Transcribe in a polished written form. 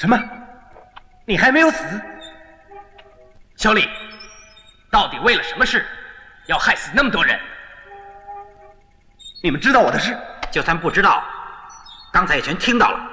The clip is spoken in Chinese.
什么？你还没有死？ 小李，到底为了什么事，要害死那么多人？ 你们知道我的事？ 就算不知道，刚才也全听到了。